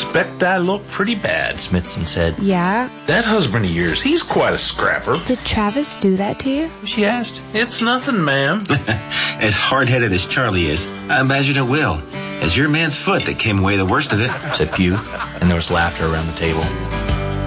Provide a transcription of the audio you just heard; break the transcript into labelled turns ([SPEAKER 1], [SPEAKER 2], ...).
[SPEAKER 1] suspect I look pretty bad, Smithson said.
[SPEAKER 2] Yeah?
[SPEAKER 1] That husband of yours, he's quite a scrapper.
[SPEAKER 2] Did Travis do that to you?
[SPEAKER 1] She asked. It's nothing, ma'am.
[SPEAKER 3] As hard-headed as Charlie is, I imagine it will. It's your man's foot that came away the worst of it,
[SPEAKER 4] said Pugh, and there was laughter around the table.